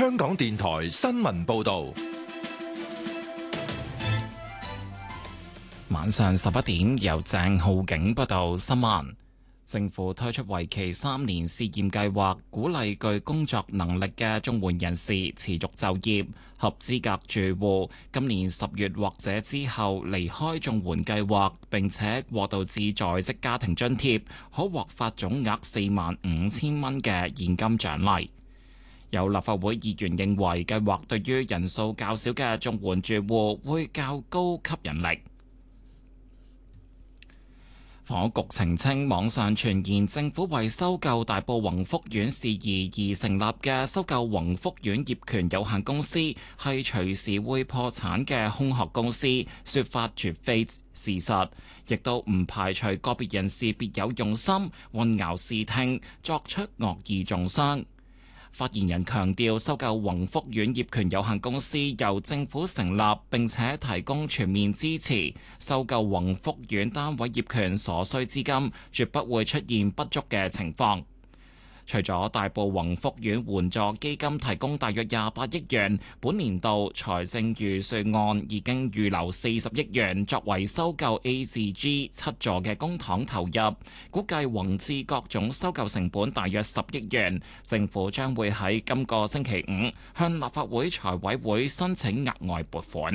香港電台新聞報道。 晚上11點，由鄭浩景報道新聞。政府推出為期3年試驗計劃，鼓勵具工作能力嘅綜援人士持續就業。合資格住戶今年10月或者之後離開綜援計劃，並且過渡至在職家庭津貼，可獲發總額45,000蚊嘅現金獎勵。有立法會議員認為計劃對於人數較少嘅綜援住戶會較高吸引力。房屋局澄清，網上傳言政府為收購大埔宏福苑事宜而成立嘅收購宏福苑業權有限公司係隨時會破產嘅空殼公司，說法絕非事實，亦都唔排除個別人士別有用心，混淆視聽，作出惡意中傷。發言人強調，收購宏福苑業權有限公司由政府成立，並且提供全面支持。收購宏福苑單位業權所需資金，絕不會出現不足嘅情況。除咗大埔宏福苑援助基金提供大約28億元，本年度財政預算案已經預留40億元作為收購 A 至 G 7座嘅公帑投入，估計宏致各種收購成本大約10億元。政府將會喺今個星期5向立法會財委會申請額外撥款。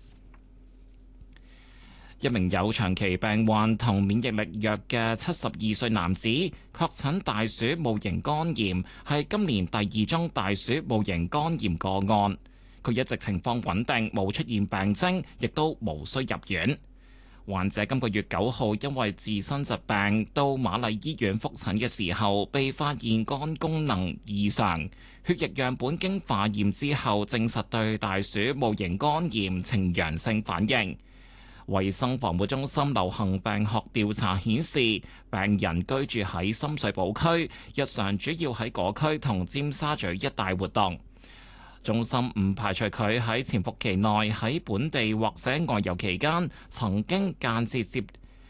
一名有長期病患同免疫力弱嘅72歲男子確診大鼠戊型肝炎，係今年第2宗大鼠戊型肝炎個案。佢一直情況穩定，冇出現病徵，亦都無需入院。患者今個月9號因為自身疾病到瑪麗醫院覆診嘅時候，被發現肝功能異常，血液樣本經化驗之後證實對大鼠戊型肝炎呈陽性反應。衛生防護中心流行病學調查顯示，病人居住喺深水埗區，日常主要喺嗰區同尖沙咀一帶活動。中心唔排除佢喺潛伏期內喺本地或者外遊期間曾經間接接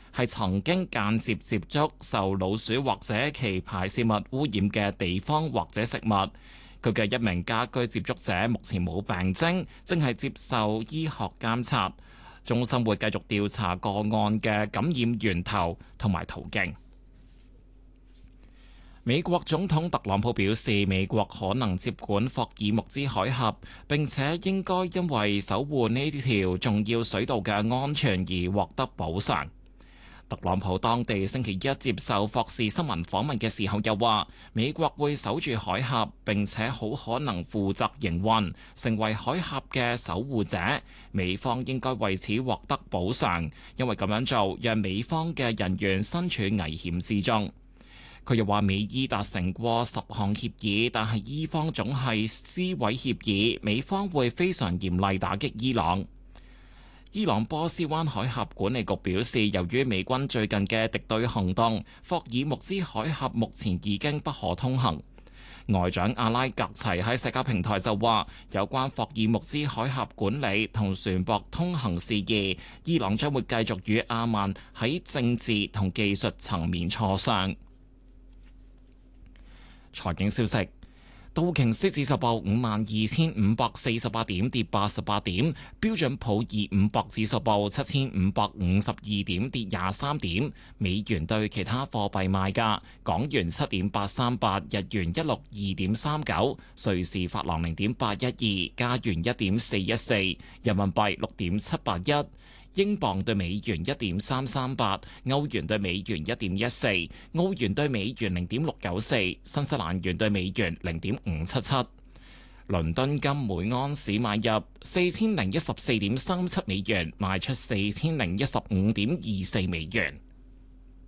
觸受老鼠或者其排泄物污染嘅地方或者食物。佢嘅一名家居接觸者目前冇病徵，正係接受醫學監察。中心會繼續調查個案嘅感染源頭同埋途徑。美國總統特朗普表示，美國可能接管霍爾木茲海峽，並且應該因為守護呢條重要水道嘅安全而獲得補償。特朗普當地星期一接受霍士新聞訪問嘅時候又話，美國會守住海峽，並且好可能負責營運，成為海峽嘅守護者。美方應該為此獲得補償，因為咁樣做讓美方嘅人員身處危險之中。佢又話，美伊達成過10項協議，但係伊方總係撕毀協議，美方會非常嚴厲打擊伊朗。伊朗波斯灣海峽管理局表示，由於美軍最近嘅敵對行動，霍爾木茲海峽目前已經不可通行。外長阿拉格齊喺社交平台就話，有關霍爾木茲海峽管理同船舶通行事宜，伊朗將會繼續與阿曼喺政治同技術層面磋商。財經消息。道瓊斯指數報52,548點，跌88點；標準普爾500指數報7,552點，跌23點。美元對其他貨幣賣價：港元7.838，日元162.39，瑞士法郎0.812，加元1.414，人民幣6.781。英鎊對美元1.338，歐元對美元1.14，澳元對美元0.694，新西蘭元對美元0.577。倫敦金每安士買入4014.37美元，賣出4015.24美元。